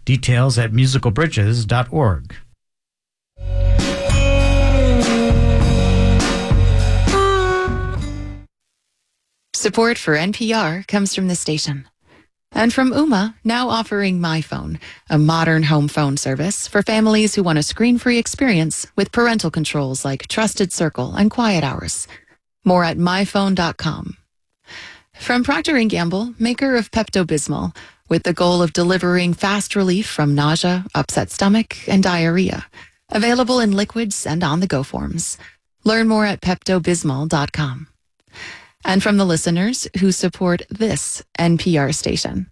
Details at musicalbridges.org. Support for NPR comes from the station. And from Ooma, now offering MyPhone, a modern home phone service for families who want a screen-free experience with parental controls like Trusted Circle and Quiet Hours. More at myphone.com. From Procter & Gamble, maker of Pepto-Bismol, with the goal of delivering fast relief from nausea, upset stomach, and diarrhea. Available in liquids and on-the-go forms. Learn more at peptobismol.com. And from the listeners who support this NPR station.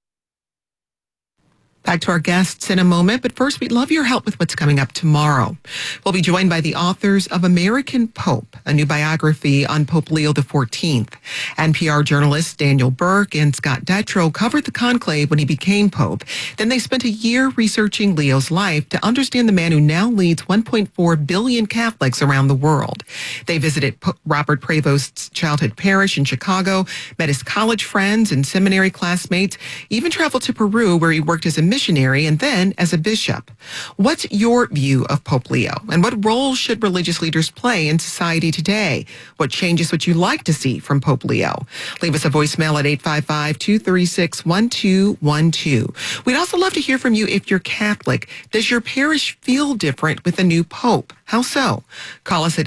Back to our guests in a moment, but first we'd love your help with what's coming up tomorrow. We'll be joined by the authors of American Pope, a new biography on Pope Leo XIV. NPR journalists Daniel Burke and Scott Detrow covered the conclave when he became Pope. Then they spent a year researching Leo's life to understand the man who now leads 1.4 billion Catholics around the world. They visited Robert Prevost's childhood parish in Chicago, met his college friends and seminary classmates, even traveled to Peru where he worked as a missionary and then as a bishop. What's your view of Pope Leo, and what role should religious leaders play in society today? What changes would you like to see from Pope Leo? Leave us a voicemail at 855-236-1212. We'd also love to hear from you if you're Catholic. Does your parish feel different with a new pope? How so? Call us at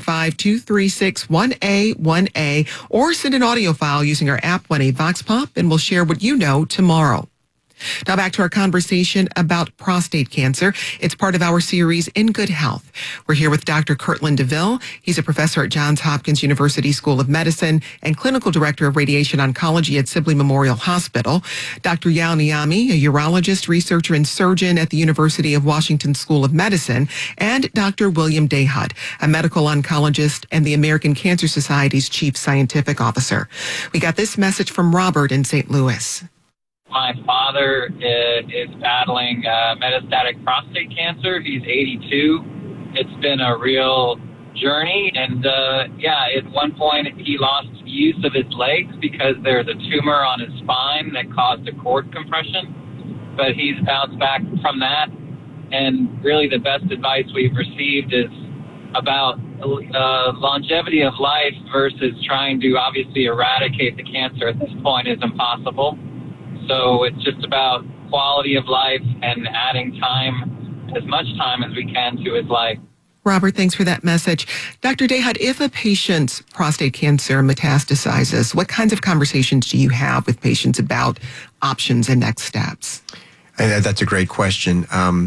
855-236-1A1A or send an audio file using our app 1A Vox Pop, and we'll share what you know tomorrow. Now back to our conversation about prostate cancer. It's part of our series In Good Health. We're here with Dr. Kirtland DeVille. He's a professor at Johns Hopkins University School of Medicine and clinical director of radiation oncology at Sibley Memorial Hospital. Dr. Yao Niami, a urologist, researcher, and surgeon at the University of Washington School of Medicine, and Dr. William Dahut, a medical oncologist and the American Cancer Society's chief scientific officer. We got this message from Robert in St. Louis. My father is battling metastatic prostate cancer. He's 82. It's been a real journey. And, at one point he lost use of his legs because there's a tumor on his spine that caused a cord compression. But he's bounced back from that. And really the best advice we've received is about longevity of life versus trying to obviously eradicate the cancer at this point is impossible. So it's just about quality of life and adding time, as much time as we can to his life. Robert, thanks for that message. Dr. Dahut, if a patient's prostate cancer metastasizes, what kinds of conversations do you have with patients about options and next steps? That's a great question.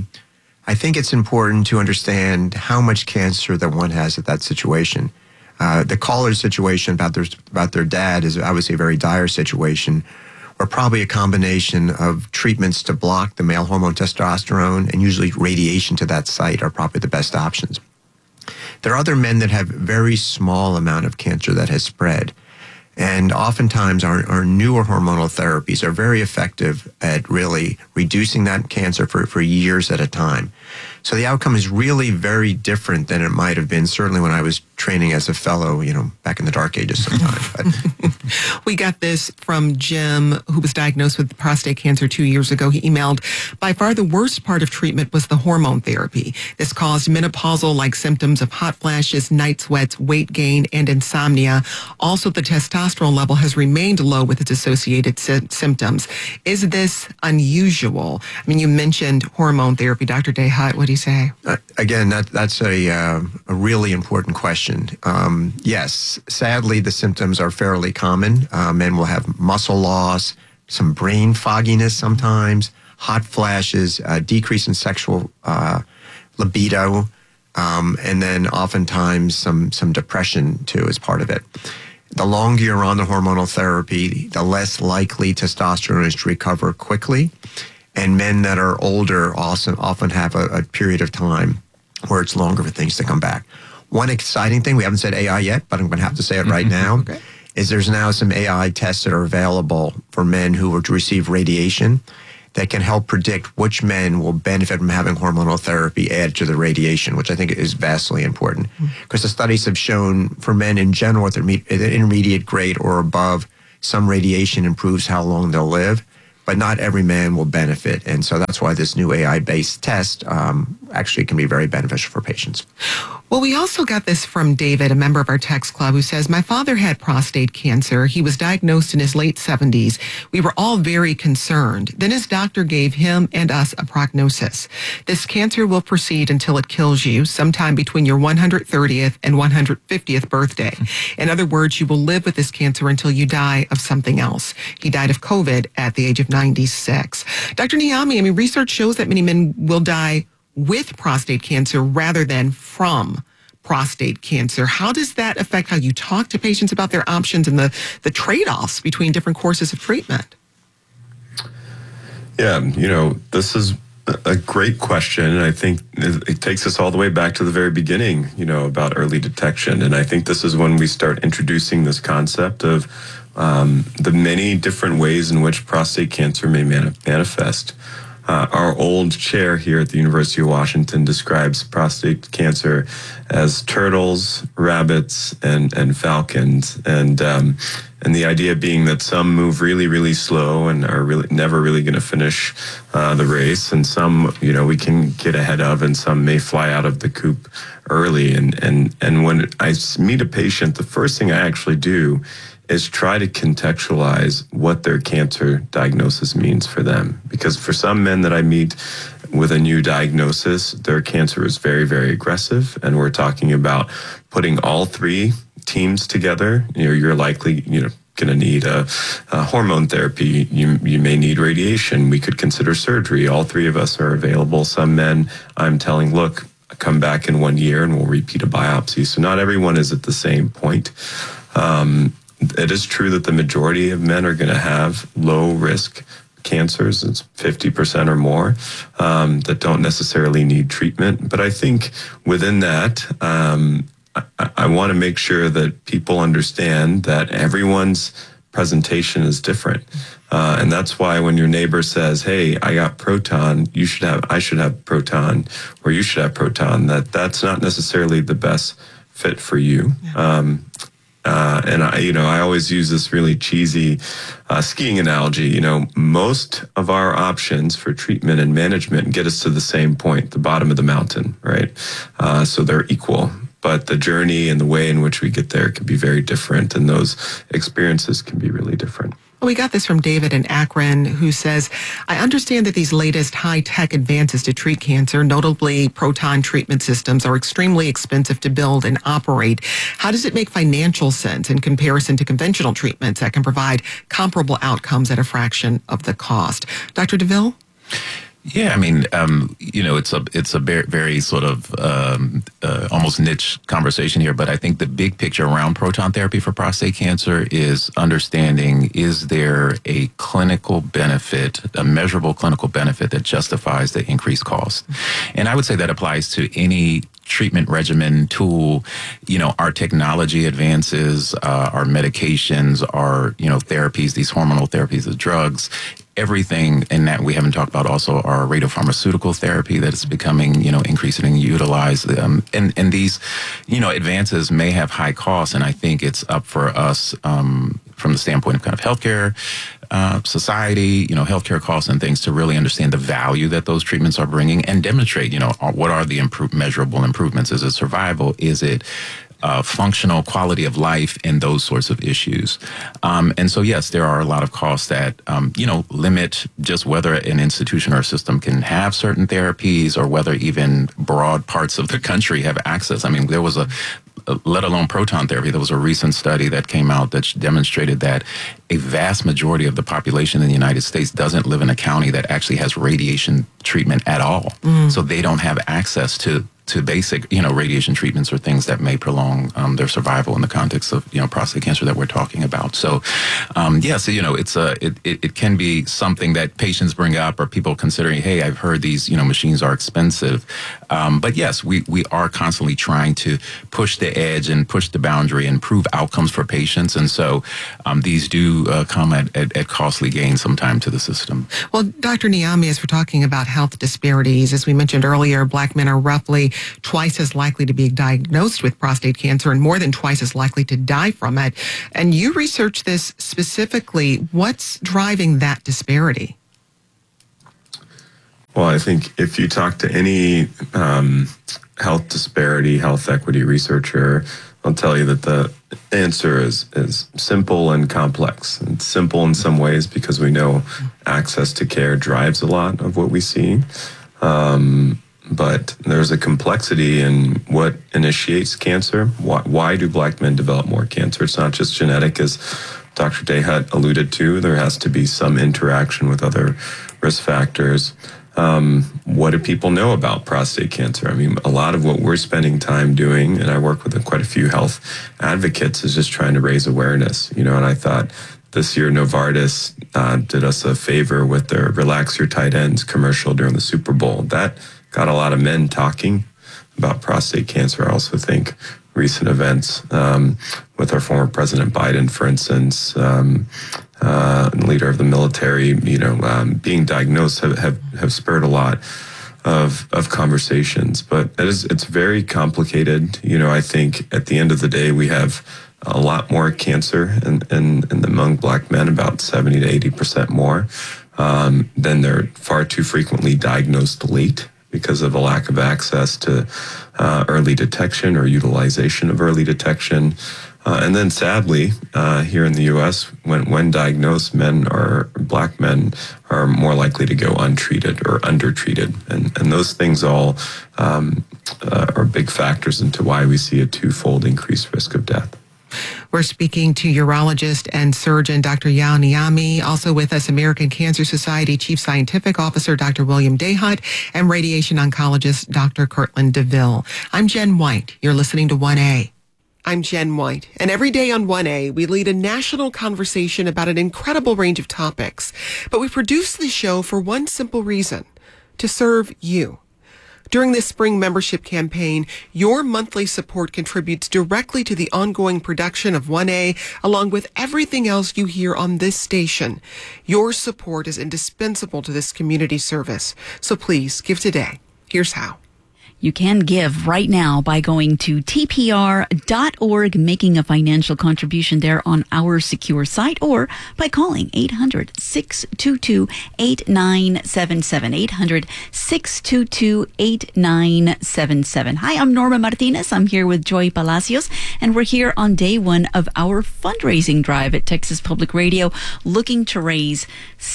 I think it's important to understand how much cancer that one has at that situation. The caller's situation about their dad is obviously a very dire situation, or probably a combination of treatments to block the male hormone testosterone, and usually radiation to that site are probably the best options. There are other men that have very small amount of cancer that has spread. And oftentimes our newer hormonal therapies are very effective at really reducing that cancer for years at a time. So the outcome is really very different than it might have been, certainly when I was training as a fellow, back in the dark ages sometime. We got this from Jim, who was diagnosed with prostate cancer 2 years ago. He emailed, by far the worst part of treatment was the hormone therapy. This caused menopausal-like symptoms of hot flashes, night sweats, weight gain, and insomnia. Also, the testosterone level has remained low with its associated symptoms. Is this unusual? I mean, you mentioned hormone therapy. Dr. Dahut, what do you say? Again, that's a really important question. Yes, sadly, the symptoms are fairly common. Men will have muscle loss, some brain fogginess sometimes, hot flashes, decrease in sexual libido, and then oftentimes some depression too as part of it. The longer you're on the hormonal therapy, the less likely testosterone is to recover quickly. And men that are older also often have a period of time where it's longer for things to come back. One exciting thing, we haven't said AI yet, but I'm going to have to say it right now, is there's now some AI tests that are available for men who were to receive radiation that can help predict which men will benefit from having hormonal therapy added to the radiation, which I think is vastly important. Because the studies have shown for men in general with intermediate grade or above, some radiation improves how long they'll live. but not every man will benefit. And so that's why this new AI-based test actually can be very beneficial for patients. Well, we also got this from David, a member of our text club, who says, my father had prostate cancer. He was diagnosed in his late 70s. We were all very concerned. Then his doctor gave him and us a prognosis. This cancer will proceed until it kills you sometime between your 130th and 150th birthday. In other words, you will live with this cancer until you die of something else. He died of COVID at the age of 96. Dr. Niami, research shows that many men will die with prostate cancer rather than from prostate cancer. How does that affect how you talk to patients about their options and the trade-offs between different courses of treatment? Yeah, this is a great question. And I think it takes us all the way back to the very beginning, about early detection. And I think this is when we start introducing this concept of the many different ways in which prostate cancer may manifest. Our old chair here at the University of Washington describes prostate cancer as turtles, rabbits, and falcons, and the idea being that some move really, really slow and are really never really going to finish the race, and some, we can get ahead of, and some may fly out of the coop early. And when I meet a patient, the first thing I actually do is try to contextualize what their cancer diagnosis means for them. Because for some men that I meet with a new diagnosis, their cancer is very, very aggressive. And we're talking about putting all three teams together. You're likely, going to need a hormone therapy. You may need radiation. We could consider surgery. All three of us are available. Some men I'm telling, look, come back in 1 year and we'll repeat a biopsy. So not everyone is at the same point. It is true that the majority of men are going to have low risk cancers. It's 50% or more that don't necessarily need treatment. But I think within that, I want to make sure that people understand that everyone's presentation is different. And that's why when your neighbor says, hey, I got proton, I should have proton, or you should have proton, that's not necessarily the best fit for you. Yeah. And I always use this really cheesy skiing analogy. Most of our options for treatment and management get us to the same point, the bottom of the mountain, right? So they're equal, but the journey and the way in which we get there can be very different, and those experiences can be really different. We got this from David in Akron, who says, I understand that these latest high-tech advances to treat cancer, notably proton treatment systems, are extremely expensive to build and operate. How does it make financial sense in comparison to conventional treatments that can provide comparable outcomes at a fraction of the cost? Dr. DeVille? Yeah, it's a very, very sort of almost niche conversation here, but I think the big picture around proton therapy for prostate cancer is understanding, is there a clinical benefit, a measurable clinical benefit that justifies the increased cost? And I would say that applies to any treatment regimen, tool. Our technology advances, our medications, our, therapies, these hormonal therapies, the drugs, everything in that we haven't talked about also our radiopharmaceutical therapy that is becoming, increasingly utilized. And these, advances may have high costs. And I think it's up for us from the standpoint of kind of healthcare, society, healthcare costs and things to really understand the value that those treatments are bringing and demonstrate, what are the measurable improvements? Is it survival? Is it functional quality of life and those sorts of issues. And so, yes, there are a lot of costs that, limit just whether an institution or a system can have certain therapies or whether even broad parts of the country have access. There was let alone proton therapy, there was a recent study that came out that demonstrated that a vast majority of the population in the United States doesn't live in a county that actually has radiation treatment at all. So they don't have access to basic, radiation treatments or things that may prolong their survival in the context of, prostate cancer that we're talking about. So, it can be something that patients bring up or people considering, hey, I've heard these, machines are expensive. But yes, we are constantly trying to push the edge and push the boundary and improve outcomes for patients. And so these do come at costly gain sometime to the system. Well, Dr. Niami, as we're talking about health disparities, as we mentioned earlier, Black men are roughly twice as likely to be diagnosed with prostate cancer and more than twice as likely to die from it. And you researched this specifically. What's driving that disparity? Well, I think if you talk to any health disparity, health equity researcher, I'll tell you that the answer is simple and complex. It's simple in some ways because we know access to care drives a lot of what we see. But there's a complexity in what initiates cancer. Why do Black men develop more cancer? It's not just genetic, as Dr. Dayhat alluded to. There has to be some interaction with other risk factors. What do people know about prostate cancer? I mean, a lot of what we're spending time doing, and I work with quite a few health advocates, is just trying to raise awareness, and I thought this year Novartis did us a favor with their Relax Your Tight Ends commercial during the Super Bowl. That got a lot of men talking about prostate cancer. I also think recent events with our former President Biden, for instance, leader of the military, being diagnosed have spurred a lot of conversations. But it's very complicated. I think at the end of the day, we have a lot more cancer among Black men, about 70 to 80% more. Then they're far too frequently diagnosed late because of a lack of access to early detection or utilization of early detection. And then sadly, here in the U.S., when diagnosed, Black men are more likely to go untreated or undertreated. And those things all are big factors into why we see a twofold increased risk of death. We're speaking to urologist and surgeon Dr. Yau Niami, also with us American Cancer Society Chief Scientific Officer Dr. William Dayhat, and radiation oncologist Dr. Kirtland DeVille. I'm Jen White. You're listening to 1A. I'm Jen White, and every day on 1A, we lead a national conversation about an incredible range of topics. But we produce the show for one simple reason: to serve you. During this spring membership campaign, your monthly support contributes directly to the ongoing production of 1A, along with everything else you hear on this station. Your support is indispensable to this community service. So please give today. Here's how. You can give right now by going to tpr.org, making a financial contribution there on our secure site, or by calling 800-622-8977, 800-622-8977. Hi, I'm Norma Martinez. I'm here with Joy Palacios, and we're here on day one of our fundraising drive at Texas Public Radio, looking to raise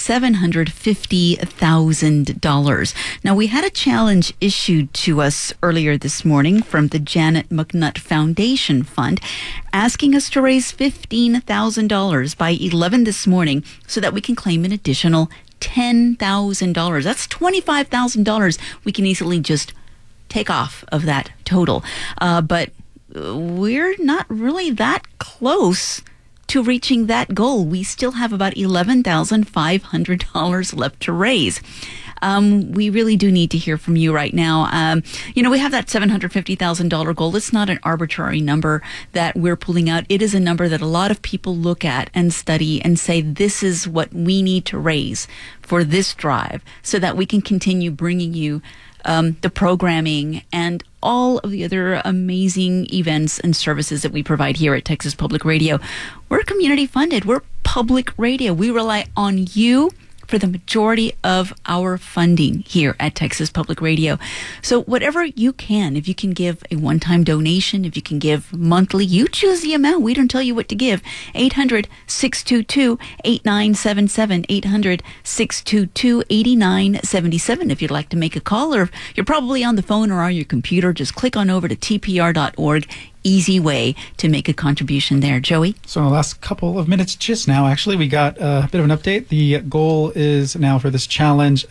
$750,000. Now, we had a challenge issued to us earlier this morning from the Janet McNutt Foundation Fund, asking us to raise $15,000 by 11 this morning so that we can claim an additional $10,000. That's $25,000 we can easily just take off of that total. But we're not really that close to reaching that goal. We still have about $11,500 left to raise. We really do need to hear from you right now. We have that $750,000 goal. It's not an arbitrary number that we're pulling out. It is a number that a lot of people look at and study and say, this is what we need to raise for this drive so that we can continue bringing you the programming and all of the other amazing events and services that we provide here at Texas Public Radio. We're community funded. We're public radio. We rely on you for the majority of our funding here at Texas Public Radio. So whatever you can, if you can give a one-time donation, if you can give monthly, you choose the amount. We don't tell you what to give. 800-622-8977, 800-622-8977. If you'd like to make a call, or you're probably on the phone or on your computer, just click on over to tpr.org. Easy way to make a contribution there. Joey? So in the last couple of minutes just now, actually, we got a bit of an update. The goal is now for this challenge,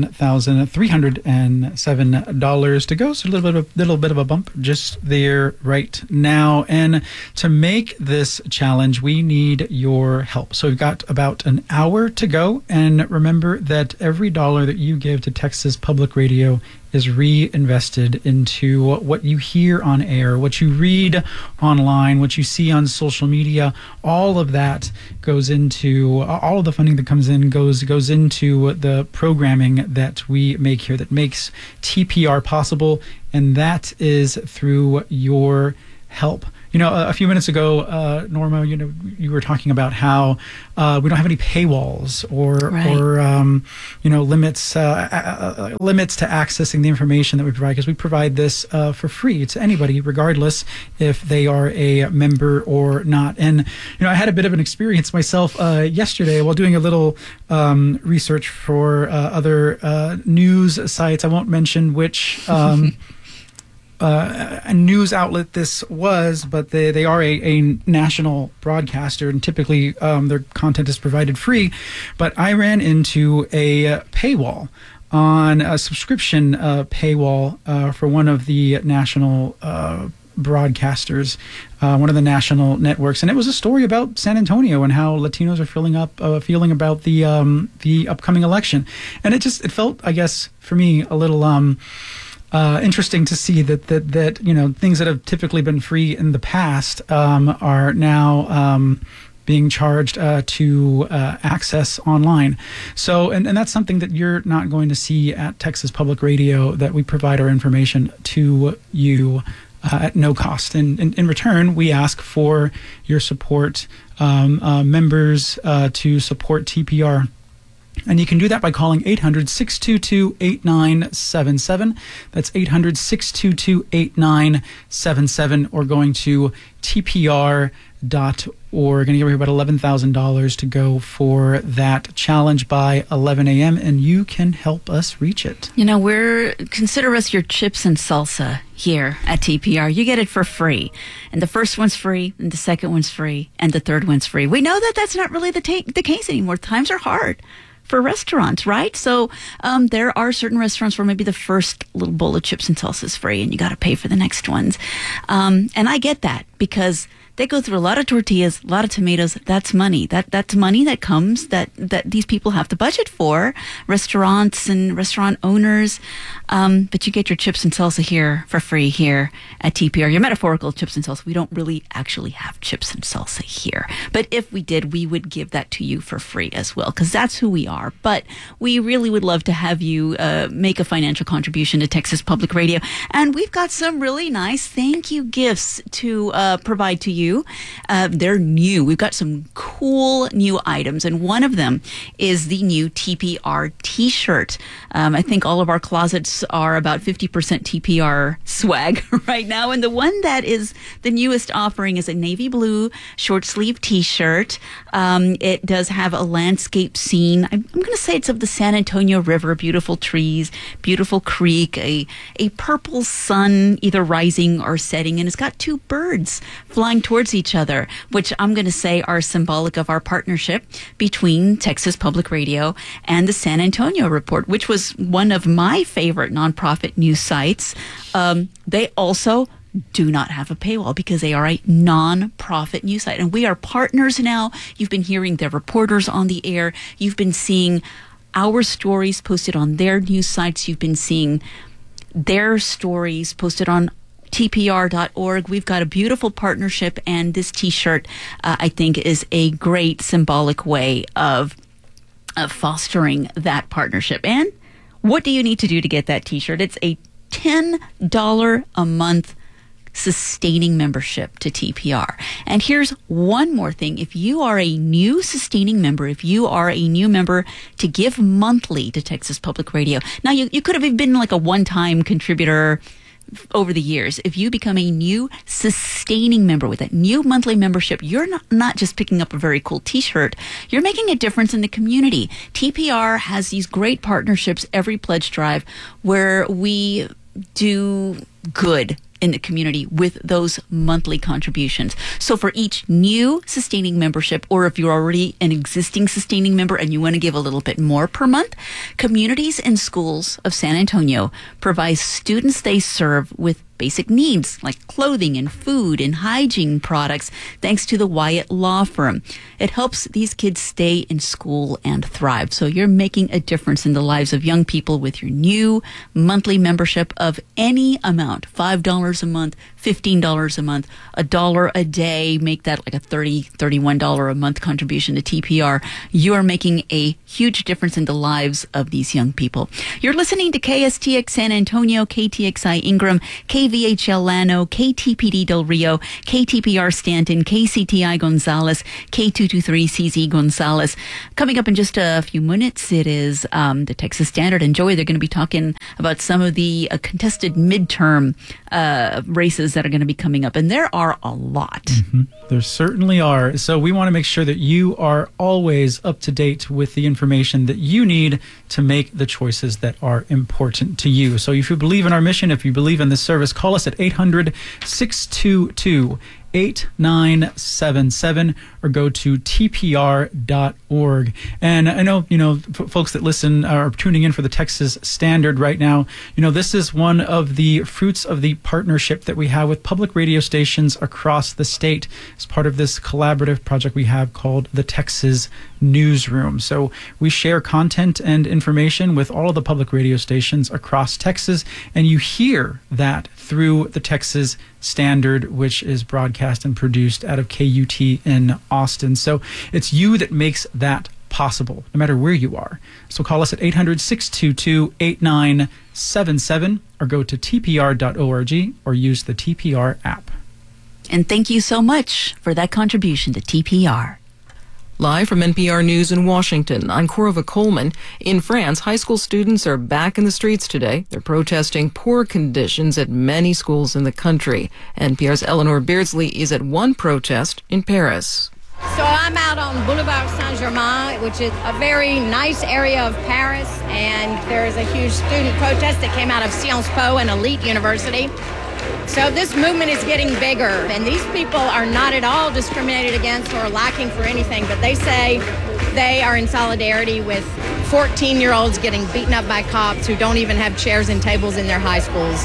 $11,307 to go. So a little bit of a bump just there right now. And to make this challenge, we need your help. So we've got about an hour to go. And remember that every dollar that you give to Texas Public Radio is reinvested into what you hear on air, what you read online, what you see on social media. All of that goes into, all of the funding that comes in goes into the programming that we make here that makes TPR possible, and that is through your help. A few minutes ago, Norma, you were talking about how we don't have any paywalls or limits to accessing the information that we provide, because we provide this for free to anybody, regardless if they are a member or not. And I had a bit of an experience myself yesterday while doing a little research for other news sites. I won't mention which. A news outlet this was, but they are a national broadcaster, and typically their content is provided free. But I ran into a paywall, on a subscription paywall for one of the national broadcasters, one of the national networks, and it was a story about San Antonio and how Latinos are feeling about the upcoming election, and it felt, I guess, for me, a little interesting to see that things that have typically been free in the past are now being charged to access online. So, and that's something that you're not going to see at Texas Public Radio, that we provide our information to you at no cost. And in return, we ask for your support, members to support TPR. And you can do that by calling 800-622-8977. That's 800-622-8977, or going to tpr.org. And you have about $11,000 to go for that challenge by 11 a.m., and you can help us reach it. Consider us your chips and salsa here at TPR. You get it for free. And the first one's free, and the second one's free, and the third one's free. We know that that's not really the case anymore. Times are hard for restaurants, right? So there are certain restaurants where maybe the first little bowl of chips and salsa is free, and you got to pay for the next ones. And I get that, because they go through a lot of tortillas, a lot of tomatoes. That's money. That's money that comes that these people have to budget for, restaurants and restaurant owners. But you get your chips and salsa here for free here at TPR. Your metaphorical chips and salsa. We don't really actually have chips and salsa here. But if we did, we would give that to you for free as well, because that's who we are. But we really would love to have you make a financial contribution to Texas Public Radio. And we've got some really nice thank you gifts to provide to you. They're new. We've got some cool new items, and one of them is the new TPR t-shirt. I think all of our closets are about 50% TPR swag right now, and the one that is the newest offering is a navy blue short sleeve t-shirt. It does have a landscape scene. I'm going to say it's of the San Antonio River, beautiful trees, beautiful creek, a purple sun either rising or setting, and it's got two birds flying towards each other, which I'm going to say are symbolic of our partnership between Texas Public Radio and the San Antonio Report, which was one of my favorite nonprofit news sites. They also do not have a paywall because they are a non-profit news site, and we are partners now. You've been hearing their reporters on the air. You've been seeing our stories posted on their news sites. You've been seeing their stories posted on tpr.org. We've got a beautiful partnership, and this t-shirt I think is a great symbolic way of fostering that partnership. And what do you need to do to get that t-shirt? It's a $10 a month sustaining membership to TPR. And here's one more thing. If you are a new sustaining member, if you are a new member to give monthly to Texas Public Radio, now you could have been like a one-time contributor over the years. If you become a new sustaining member with a new monthly membership, you're not just picking up a very cool t-shirt, you're making a difference in the community. TPR has these great partnerships every pledge drive where we do good in the community with those monthly contributions. So for each new sustaining membership, or if you're already an existing sustaining member and you want to give a little bit more per month, Communities and Schools of San Antonio provides students they serve with basic needs like clothing and food and hygiene products thanks to the Wyatt Law Firm. It helps these kids stay in school and thrive. So you're making a difference in the lives of young people with your new monthly membership of any amount, $5 a month, $15 a month, $1 a day, make that like a $31 a month contribution to TPR. You are making a huge difference in the lives of these young people. You're listening to KSTX San Antonio, KTXI Ingram, KVHL Llano, KTPD Del Rio, KTPR Stanton, KCTI Gonzales, K223CZ Gonzales. Coming up in just a few minutes, it is the Texas Standard and Joey. They're going to be talking about some of the contested midterm races that are going to be coming up, and there are a lot. Mm-hmm. There certainly are. So we want to make sure that you are always up to date with the information that you need to make the choices that are important to you. So if you believe in our mission, if you believe in this service, call us at 800-622-8977 or go to tpr.org. And I know, folks that listen are tuning in for the Texas Standard right now. This is one of the fruits of the partnership that we have with public radio stations across the state as part of this collaborative project we have called the Texas Newsroom. So we share content and information with all of the public radio stations across Texas, and you hear that through the Texas Standard, which is broadcast and produced out of KUT in Austin. So it's you that makes that possible, no matter where you are. So call us at 800-622-8977 or go to tpr.org or use the TPR app. And thank you so much for that contribution to TPR. Live from NPR News in Washington, I'm Corva Coleman. In France, high school students are back in the streets today. They're protesting poor conditions at many schools in the country. NPR's Eleanor Beardsley is at one protest in Paris. So I'm out on Boulevard Saint-Germain, which is a very nice area of Paris, and there's a huge student protest that came out of Sciences Po, an elite university. So this movement is getting bigger, and these people are not at all discriminated against or lacking for anything, but they say they are in solidarity with 14-year-olds getting beaten up by cops who don't even have chairs and tables in their high schools.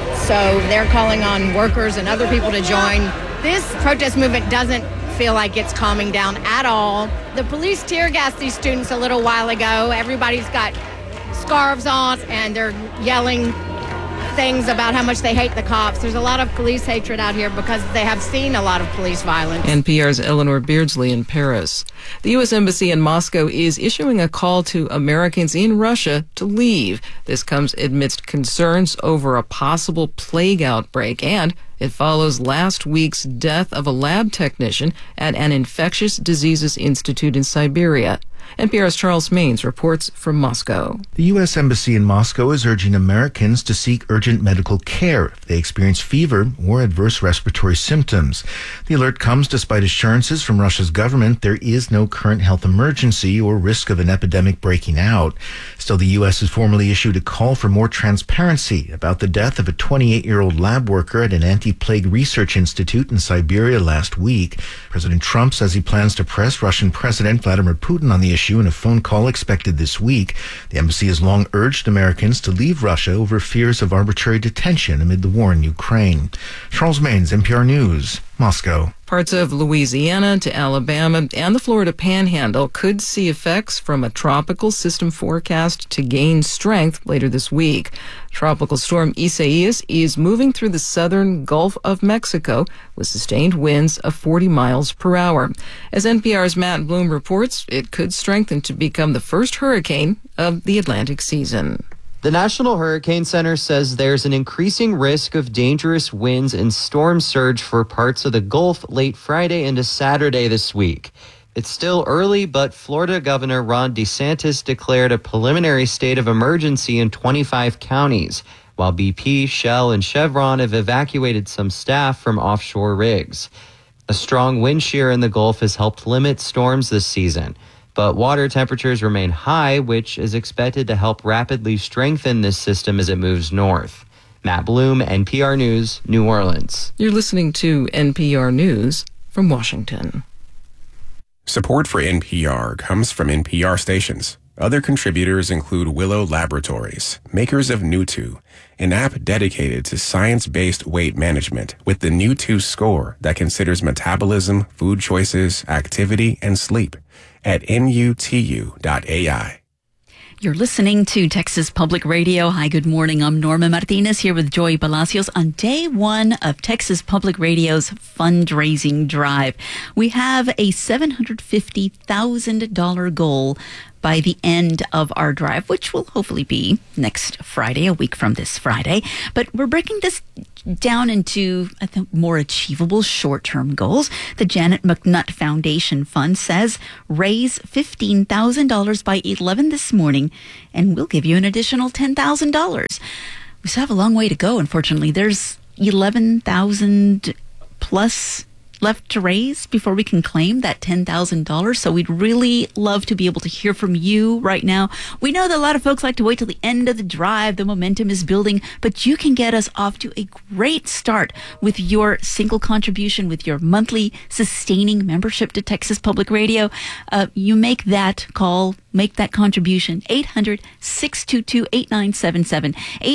So they're calling on workers and other people to join. This protest movement doesn't feel like it's calming down at all. The police tear gassed these students a little while ago. Everybody's got scarves on, and they're yelling things about how much they hate the cops. There's a lot of police hatred out here because they have seen a lot of police violence. NPR's Eleanor Beardsley in Paris. The U.S. Embassy in Moscow is issuing a call to Americans in Russia to leave. This comes amidst concerns over a possible plague outbreak, and it follows last week's death of a lab technician at an infectious diseases institute in Siberia. NPR's Charles Maines reports from Moscow. The U.S. Embassy in Moscow is urging Americans to seek urgent medical care if they experience fever or adverse respiratory symptoms. The alert comes despite assurances from Russia's government there is no current health emergency or risk of an epidemic breaking out. Still, the U.S. has formally issued a call for more transparency about the death of a 28-year-old lab worker at an anti-plague research institute in Siberia last week. President Trump says he plans to press Russian President Vladimir Putin on the issue in a phone call expected this week. The embassy has long urged Americans to leave Russia over fears of arbitrary detention amid the war in Ukraine. Charles Maines, NPR News, Moscow. Parts of Louisiana to Alabama and the Florida Panhandle could see effects from a tropical system forecast to gain strength later this week. Tropical storm Isaias is moving through the southern Gulf of Mexico with sustained winds of 40 miles per hour. As NPR's Matt Bloom reports, it could strengthen to become the first hurricane of the Atlantic season. The National Hurricane Center says there's an increasing risk of dangerous winds and storm surge for parts of the Gulf late Friday into Saturday this week. It's still early, but Florida Governor Ron DeSantis declared a preliminary state of emergency in 25 counties, while BP, Shell, and Chevron have evacuated some staff from offshore rigs. A strong wind shear in the Gulf has helped limit storms this season. But water temperatures remain high, which is expected to help rapidly strengthen this system as it moves north. Matt Bloom, NPR News, New Orleans. You're listening to NPR News from Washington. Support for NPR comes from NPR stations. Other contributors include Willow Laboratories, makers of New2, an app dedicated to science-based weight management with the New2 score that considers metabolism, food choices, activity, and sleep at nutu.ai. You're listening to Texas Public Radio. Hi, good morning. I'm Norma Martinez here with Joy Palacios on day one of Texas Public Radio's fundraising drive. We have a $750,000 goal by the end of our drive, which will hopefully be next Friday, a week from this Friday. But we're breaking this down into, I think, more achievable short-term goals. The Janet McNutt Foundation Fund says raise $15,000 by 11 this morning, and we'll give you an additional $10,000. We still have a long way to go, unfortunately. There's 11,000 plus left to raise before we can claim that $10,000. So we'd really love to be able to hear from you right now. We know that a lot of folks like to wait till the end of the drive. The momentum is building, but you can get us off to a great start with your single contribution, with your monthly sustaining membership to Texas Public Radio. You make that call, make that contribution. 800-622-8977,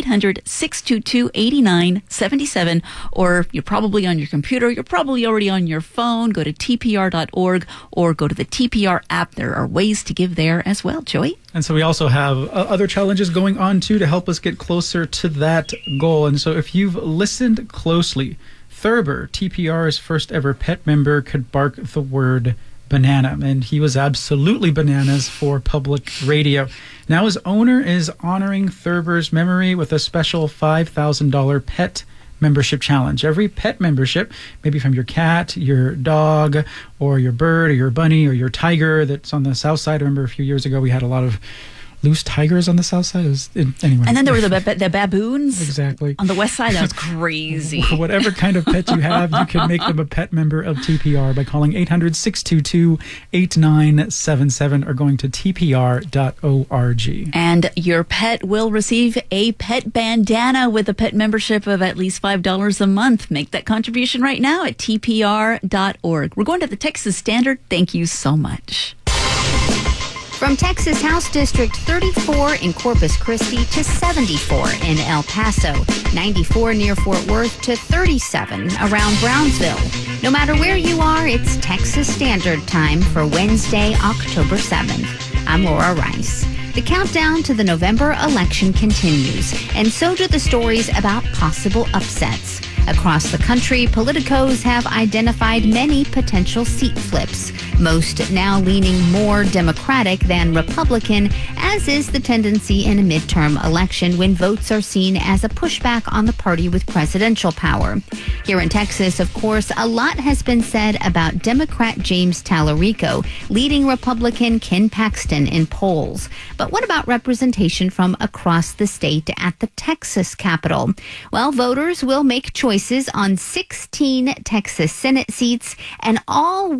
800-622-8977, or you're probably on your computer, you're probably already on your phone. Go to tpr.org or go to the TPR app. There are ways to give there as well, Joey. And so we also have other challenges going on too to help us get closer to that goal. And so if you've listened closely, Thurber, TPR's first ever pet member, could bark the word banana, and he was absolutely bananas for public radio. Now his owner is honoring Thurber's memory with a special $5,000 pet membership challenge. Every pet membership, maybe from your cat, your dog, or your bird, or your bunny, or your tiger that's on the south side. I remember a few years ago we had a lot of loose tigers on the south side. Anyway. And then there were the baboons. Exactly. On the west side, that was crazy. Whatever kind of pet you have, you can make them a pet member of TPR by calling 800-622-8977 or going to tpr.org. And your pet will receive a pet bandana with a pet membership of at least $5 a month. Make that contribution right now at tpr.org. We're going to the Texas Standard. Thank you so much. From Texas House District 34 in Corpus Christi to 74 in El Paso, 94 near Fort Worth to 37 around Brownsville. No matter where you are, it's Texas Standard Time for Wednesday, October 7th. I'm Laura Rice. The countdown to the November election continues, and so do the stories about possible upsets. Across the country, politicos have identified many potential seat flips, most now leaning more Democratic than Republican, as is the tendency in a midterm election when votes are seen as a pushback on the party with presidential power. Here in Texas, of course, a lot has been said about Democrat James Tallarico leading Republican Ken Paxton in polls. But what about representation from across the state at the Texas Capitol? Well, voters will make choices on 16 Texas Senate seats and all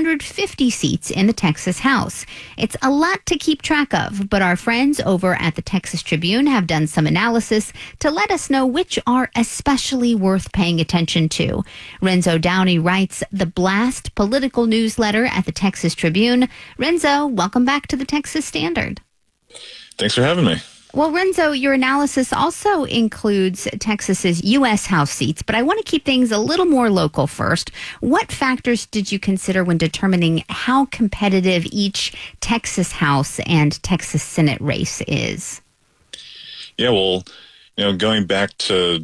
150 seats in the Texas House. It's a lot to keep track of, but our friends over at the Texas Tribune have done some analysis to let us know which are especially worth paying attention to. Renzo Downey writes the Blast political newsletter at the Texas Tribune. Renzo, welcome back to the Texas Standard. Thanks for having me. Well, Renzo, your analysis also includes Texas's U.S. House seats, but I want to keep things a little more local first. What factors did you consider when determining how competitive each Texas House and Texas Senate race is? Yeah, well, going back to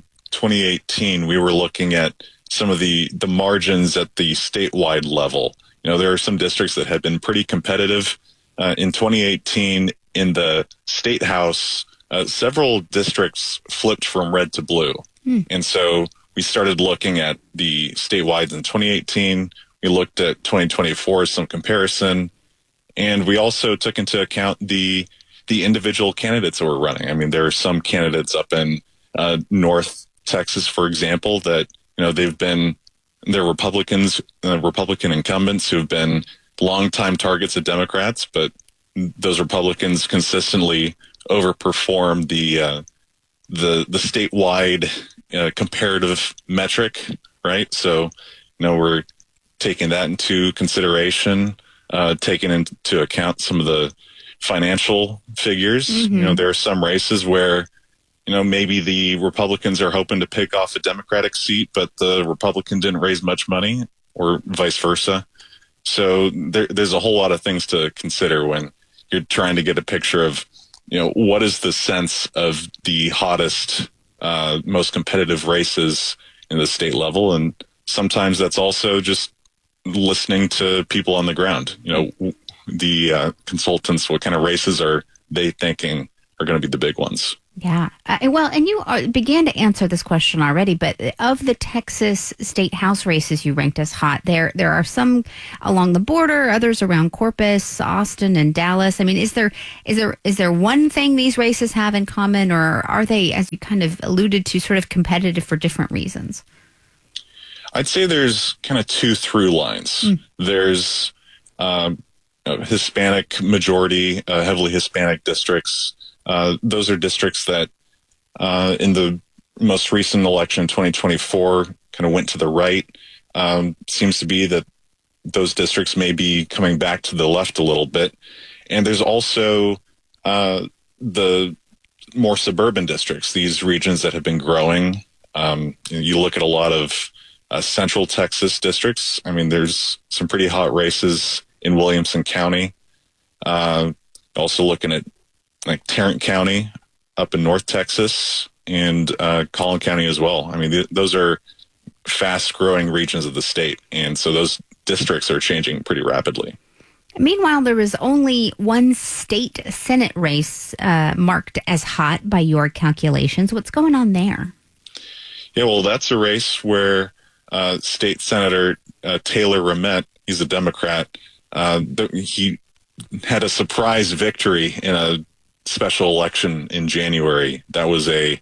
2018, we were looking at some of the margins at the statewide level. There are some districts that had been pretty competitive. In 2018, in the state house, several districts flipped from red to blue. And so we started looking at the statewide in 2018. We looked at 2024 as some comparison. And we also took into account the individual candidates that were running. I mean, there are some candidates up in North Texas, for example, that, they're Republicans, Republican incumbents who've been longtime targets of Democrats, but those Republicans consistently overperform the statewide comparative metric, right? So, we're taking that into consideration, taking into account some of the financial figures. There are some races where, maybe the Republicans are hoping to pick off a Democratic seat, but the Republican didn't raise much money, or vice versa. So there's a whole lot of things to consider when you're trying to get a picture of, what is the sense of the hottest, most competitive races in the state level. And sometimes that's also just listening to people on the ground. The consultants, what kind of races are they thinking are going to be the big ones? Yeah. And you began to answer this question already, but of the Texas state house races you ranked as hot, there are some along the border, others around Corpus, Austin, and Dallas. I mean, is there one thing these races have in common, or are they, as you kind of alluded to, sort of competitive for different reasons? I'd say there's kind of two through lines. There's Hispanic majority, heavily Hispanic districts. Those are districts that in the most recent election, 2024, kind of went to the right. Seems to be that those districts may be coming back to the left a little bit. And there's also the more suburban districts, these regions that have been growing. You look at a lot of central Texas districts. I mean, there's some pretty hot races in Williamson County. Also looking at like Tarrant County up in North Texas, and Collin County as well. I mean, those are fast-growing regions of the state, and so those districts are changing pretty rapidly. Meanwhile, there was only one state Senate race marked as hot by your calculations. What's going on there? Yeah, well, that's a race where State Senator Taylor Ramett, he's a Democrat, he had a surprise victory in a special election in January. That was a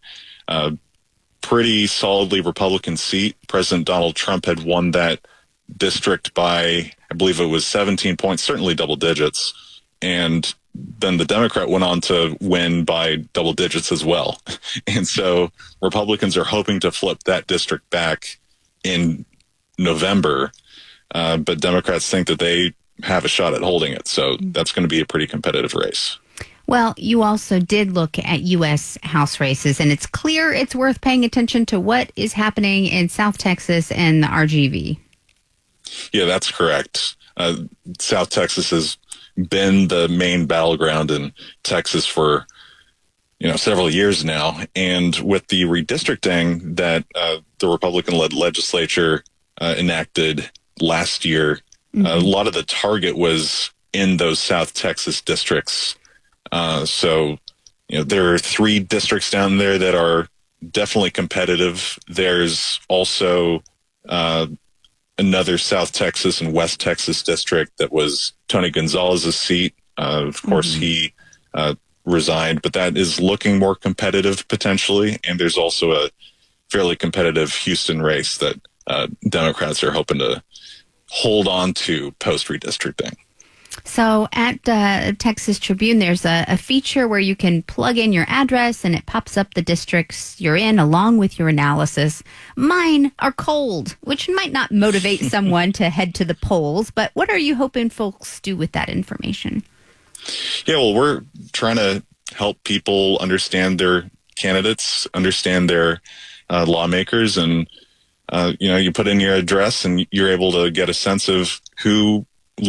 pretty solidly Republican seat. President Donald Trump had won that district by, I believe it was 17 points, certainly double digits. And then the Democrat went on to win by double digits as well. And so Republicans are hoping to flip that district back in November. But Democrats think that they have a shot at holding it. So that's going to be a pretty competitive race. Well, you also did look at U.S. House races, and it's clear it's worth paying attention to what is happening in South Texas and the RGV. Yeah, that's correct. South Texas has been the main battleground in Texas for, several years now. And with the redistricting that the Republican-led legislature enacted last year, a lot of the target was in those South Texas districts. So there are 3 districts down there that are definitely competitive. There's also another South Texas and West Texas district that was Tony Gonzalez's seat. Of course, he resigned, but that is looking more competitive potentially. And there's also a fairly competitive Houston race that Democrats are hoping to hold on to post-redistricting. So at Texas Tribune, there's a feature where you can plug in your address and it pops up the districts you're in along with your analysis. Mine are cold, which might not motivate someone to head to the polls, but what are you hoping folks do with that information? Yeah, well, we're trying to help people understand their candidates, understand their lawmakers, and you put in your address and you're able to get a sense of who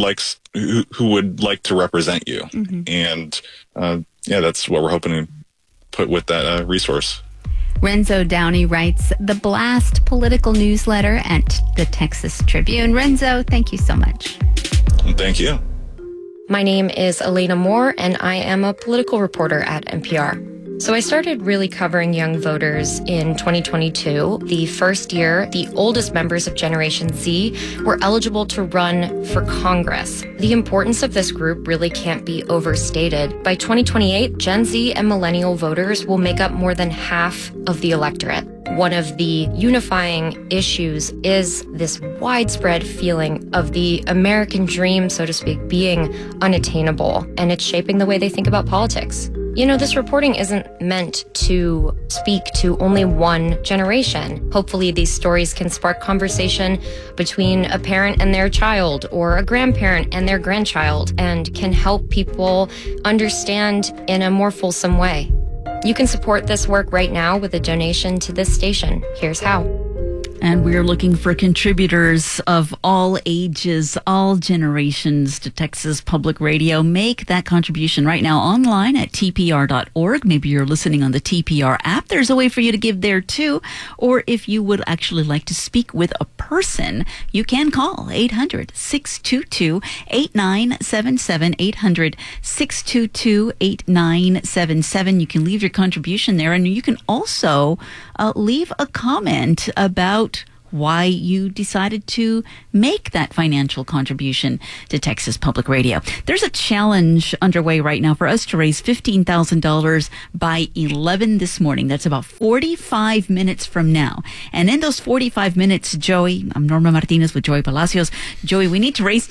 would like to represent you. And that's what we're hoping to put with that resource. Renzo Downey writes the Blast political newsletter at the Texas Tribune. Renzo, thank you so much. Thank you. My name is Elena Moore, and I am a political reporter at NPR. So I started really covering young voters in 2022. The first year, the oldest members of Generation Z were eligible to run for Congress. The importance of this group really can't be overstated. By 2028, Gen Z and millennial voters will make up more than half of the electorate. One of the unifying issues is this widespread feeling of the American dream, so to speak, being unattainable, and it's shaping the way they think about politics. You know, this reporting isn't meant to speak to only one generation. Hopefully, these stories can spark conversation between a parent and their child or a grandparent and their grandchild and can help people understand in a more fulsome way. You can support this work right now with a donation to this station. Here's how. And we're looking for contributors of all ages, all generations to Texas Public Radio. Make that contribution right now online at tpr.org. Maybe you're listening on the TPR app. There's a way for you to give there too. Or if you would actually like to speak with a person, you can call 800-622-8977, 800-622-8977. You can leave your contribution there, and you can also leave a comment about why you decided to make that financial contribution to Texas Public Radio. There's a challenge underway right now for us to raise $15,000 by 11 this morning. That's about 45 minutes from now. And in those 45 minutes, Joey, I'm Norma Martinez with Joey Palacios. Joey, we need to raise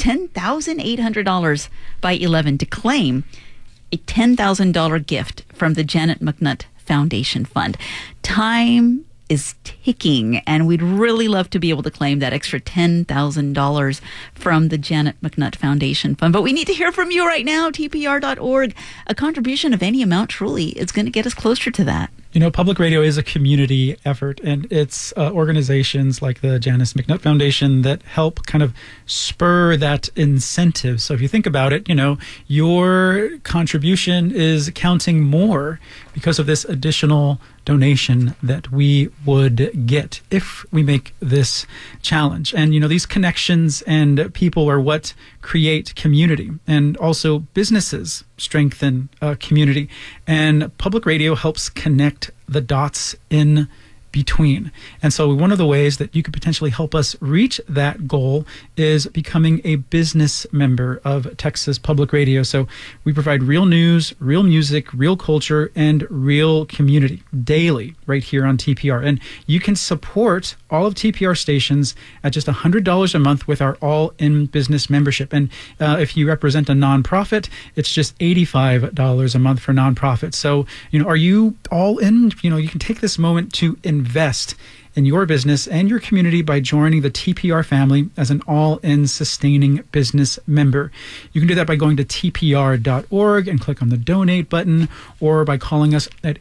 $10,800 by 11 to claim a $10,000 gift from the Janet McNutt Foundation Fund. Time is ticking, and we'd really love to be able to claim that extra $10,000 from the Janet McNutt Foundation Fund. But we need to hear from you right now, tpr.org. A contribution of any amount truly is going to get us closer to that. You know, public radio is a community effort, and it's organizations like the Janice McNutt Foundation that help kind of spur that incentive. So if you think about it, you know, your contribution is counting more because of this additional donation that we would get if we make this challenge. And, you know, these connections and people are what create community, and also businesses strengthen community. And public radio helps connect the dots in between. And so one of the ways that you could potentially help us reach that goal is becoming a business member of Texas Public Radio. So we provide real news, real music, real culture, and real community daily right here on TPR. And you can support all of TPR stations at just $100 a month with our all-in business membership. And if you represent a nonprofit, it's just $85 a month for nonprofits. So, you know, are you all in? You know, you can take this moment to invest in your business and your community by joining the TPR family as an all-in sustaining business member. You can do that by going to tpr.org and click on the donate button, or by calling us at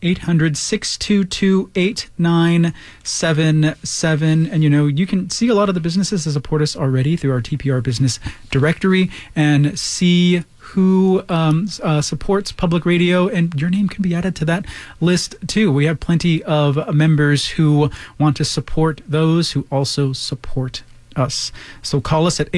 800-622-8977. And, you know, you can see a lot of the businesses that support us already through our TPR business directory and see who supports public radio, and your name can be added to that list too. We have plenty of members who want to support those who also support us. So call us at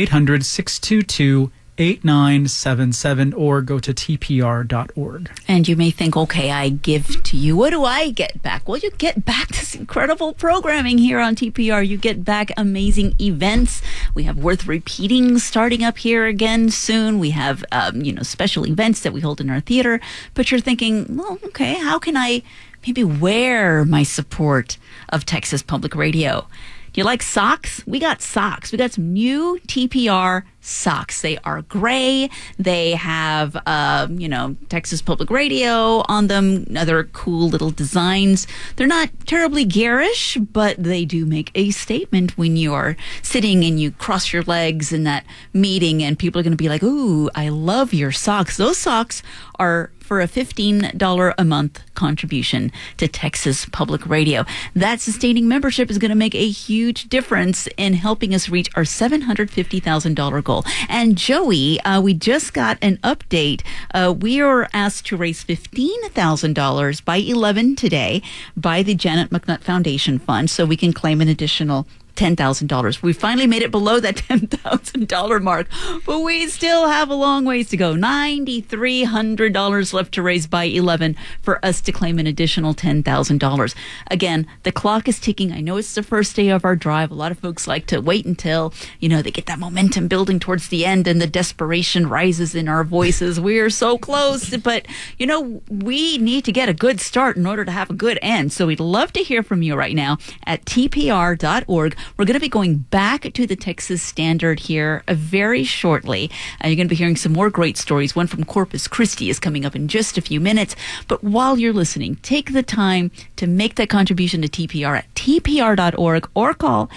800-622-8977 or go to tpr.org. And you may think, okay, I give to you. What do I get back? Well, you get back this incredible programming here on TPR. You get back amazing events. We have Worth Repeating starting up here again soon. We have, special events that we hold in our theater. But you're thinking, well, okay, how can I maybe wear my support of Texas Public Radio? Do you like socks? We got socks. We got some new TPR socks. They are gray. They have, Texas Public Radio on them, other cool little designs. They're not terribly garish, but they do make a statement when you are sitting and you cross your legs in that meeting, and people are going to be like, ooh, I love your socks. Those socks are for a $15 a month contribution to Texas Public Radio. That sustaining membership is going to make a huge difference in helping us reach our $750,000 goal. And Joey, we just got an update. We are asked to raise $15,000 by 11 today by the Janet McNutt Foundation Fund, so we can claim an additional $10,000. We finally made it below that $10,000 mark, but we still have a long ways to go. $9,300 left to raise by 11 for us to claim an additional $10,000. Again, the clock is ticking. I know it's the first day of our drive. A lot of folks like to wait until, they get that momentum building towards the end and the desperation rises in our voices. We are so close, but, we need to get a good start in order to have a good end. So we'd love to hear from you right now at tpr.org. We're going to be going back to the Texas Standard here very shortly. You're going to be hearing some more great stories. One from Corpus Christi is coming up in just a few minutes. But while you're listening, take the time to make that contribution to TPR at tpr.org or call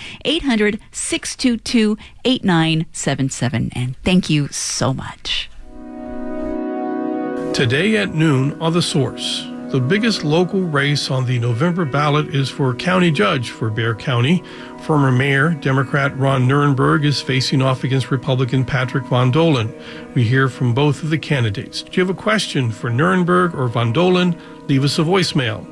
800-622-8977. And thank you so much. Today at noon on The Source. The biggest local race on the November ballot is for county judge for Bexar County. Former Mayor, Democrat Ron Nirenberg, is facing off against Republican Patrick Von Dohlen. We hear from both of the candidates. Do you have a question for Nirenberg or Von Dohlen? Leave us a voicemail,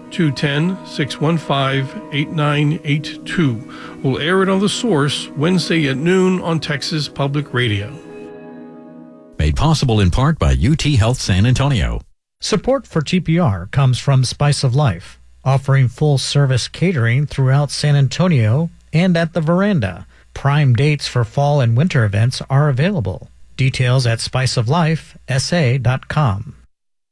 210-615-8982. We'll air it on The Source Wednesday at noon on Texas Public Radio. Made possible in part by UT Health San Antonio. Support for TPR comes from Spice of Life, offering full-service catering throughout San Antonio and at the Veranda. Prime dates for fall and winter events are available. Details at spiceoflifesa.com.